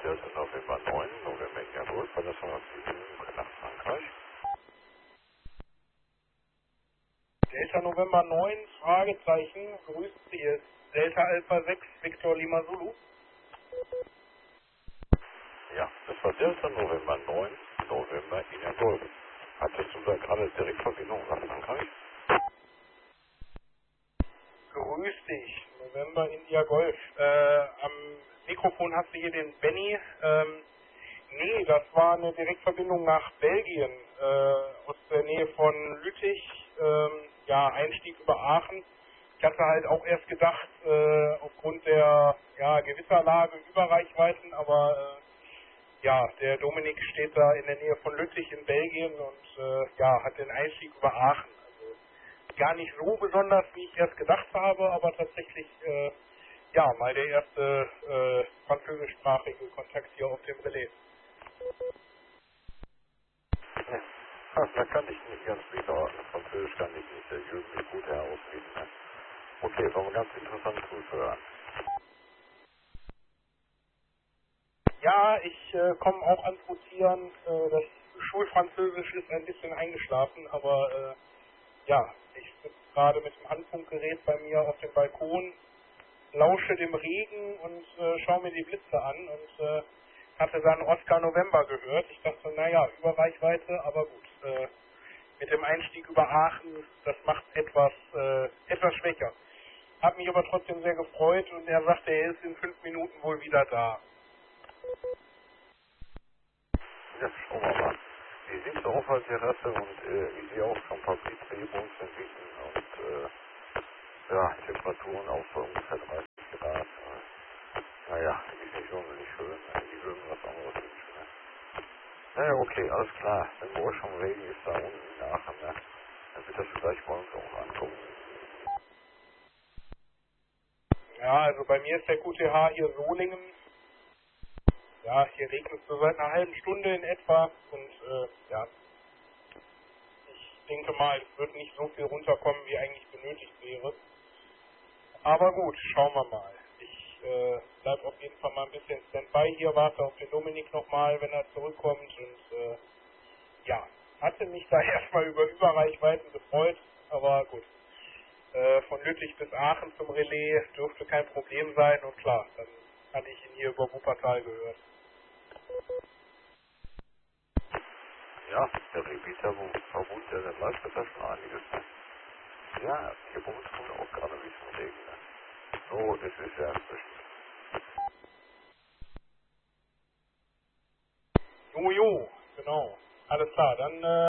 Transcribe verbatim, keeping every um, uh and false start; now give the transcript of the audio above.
Delta November neun, November Jawohl, bei der Firma sieben nach Frankreich. Delta November neun, Fragezeichen, grüßt Sie, ist Delta Alpha sechs, Victor Lima Zulu. Ja, das war Delta November neun, November India Golf. Hattest du da gerade Direktverbindung nach Frankreich? Grüß dich, November India Golf. Äh, am Mikrofon hast du hier den Benny. Ähm, nee, das war eine Direktverbindung nach Belgien, äh, aus der Nähe von Lüttich, ähm, ja, Einstieg über Aachen. Ich hatte halt auch erst gedacht, äh, aufgrund der ja, Gewitterlage Überreichweiten, aber äh, ja, der Dominik steht da in der Nähe von Lüttich in Belgien und äh, ja, hat den Einstieg über Aachen. Also gar nicht so besonders, wie ich erst gedacht habe, aber tatsächlich äh, ja, mal der erste äh, französischsprachige Kontakt hier auf dem Relais. Ja. Ach, da kann ich nicht ganz wieder, Französisch kann ich nicht sehr gut gut herausfinden. Ne? Okay, das war mal ganz interessant zuzuhören. Ja, ich äh, komme auch ans Rotieren. Äh, das Schulfranzösisch ist ein bisschen eingeschlafen, aber äh, ja, ich sitze gerade mit dem Handfunkgerät bei mir auf dem Balkon, lausche dem Regen und äh, schaue mir die Blitze an und äh, hatte dann Oscar November gehört. Ich dachte, naja, über Reichweite, aber gut. Äh, mit dem Einstieg über Aachen, das macht etwas, äh, etwas schwächer. Hat mich aber trotzdem sehr gefreut und er sagte, er ist in fünf Minuten wohl wieder da. Ja, schauen wir mal. Wie sieht es auf als Terrasse und äh, ich sehe auch schon ein paar Blitzbebungsentwicklungen und äh, ja, Temperaturen auch so ungefähr dreißig Grad. Äh, naja, ist nicht sonderlich schön. Ne? Die würden was anderes wünschen. Ne? Naja, okay, alles klar. Wenn morgen schon Regen ist da unten in Aachen, ne? Dann wird das vielleicht bei uns auch ankommen. Ja, also bei mir ist der Q T H hier Solingen. Ja, hier regnet es so seit einer halben Stunde in etwa und äh, ja, ich denke mal, es wird nicht so viel runterkommen, wie eigentlich benötigt wäre. Aber gut, schauen wir mal. Ich äh, bleib auf jeden Fall mal ein bisschen Standby hier, warte auf den Dominik nochmal, wenn er zurückkommt und äh, ja, hatte mich da erstmal über Überreichweiten gefreut, aber gut. Äh, von Lüttich bis Aachen zum Relais dürfte kein Problem sein und klar, dann hatte ich ihn hier über Wuppertal gehört. Ja, der Repeater-Verbund, der, der leistet da schon einiges. Ne? Ja, hier bei uns kommt auch gerade ein bisschen Regen. Ne? So, das ist ja inzwischen. Jojo, genau. Alles klar, dann äh,